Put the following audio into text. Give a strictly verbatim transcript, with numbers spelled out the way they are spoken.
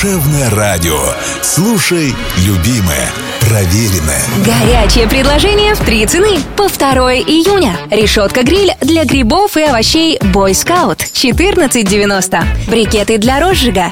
Душевное радио. Слушай, любимое, проверенное. Горячее предложение в три цены. По второго июня. Решетка-гриль для грибов и овощей Boy Scout четырнадцать девяносто. Брикеты для розжига